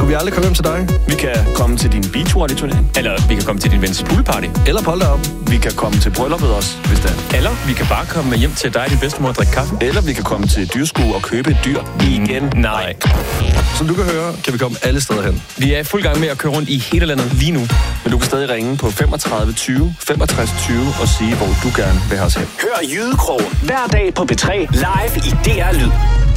vi aldrig komme hjem til dig? Vi kan komme til din beachvolley-turnering. Eller vi kan komme til din vens poolparty. Eller polterop. Vi kan komme til brylluppet også, hvis det er. Eller vi kan bare komme hjem til dig og din bedstemor og drikke kaffe. Eller vi kan komme til dyrskue og købe et dyr igen. Nej. Som du kan høre, kan vi komme alle steder hen. Vi er i fuld gang med at køre rundt i hele landet lige nu. Men du kan stadig ringe på 35 20 65 20 og sige, hvor du gerne vil have os hen. Hør Jydekrogen hver dag på B3 live i DR Lyd.